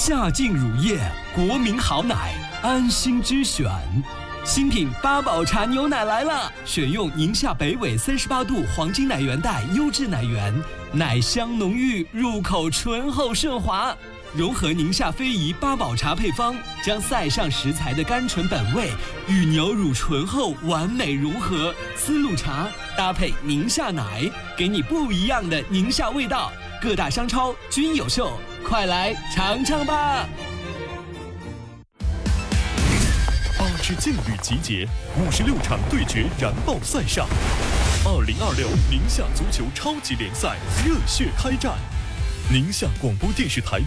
夏劲乳业，国民好奶，安心之选。新品八宝茶牛奶来了，选用宁夏北纬38度黄金奶源带优质奶源，奶香浓郁，入口醇厚顺滑。融合宁夏非遗八宝茶配方，将塞上食材的甘醇本味与牛乳醇厚完美融合。丝路茶搭配宁夏奶，给你不一样的宁夏味道。各大商超均有售，快来尝尝吧！ 8支劲旅集结，56场对决燃爆赛上，2026宁夏足球超级联赛热血开战！宁夏广播电视台